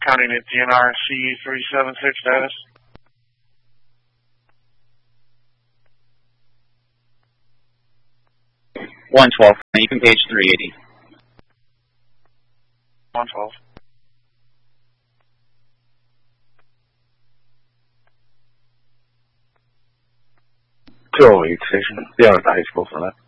Counting at DNR CU376 status. 112. You can page 380. 112. 最后一个 station 第二个打一波回来。